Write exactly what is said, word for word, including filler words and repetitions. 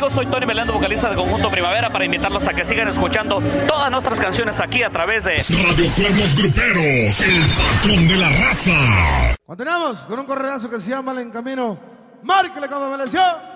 amigos, soy Tony Meléndez, vocalista de Conjunto Primavera, para invitarlos a que sigan escuchando todas nuestras canciones aquí a través de Radio Cuernos Gruperos, el patrón de la raza. Continuamos con un corredazo que se llama El Encamino. Márquele como me leció.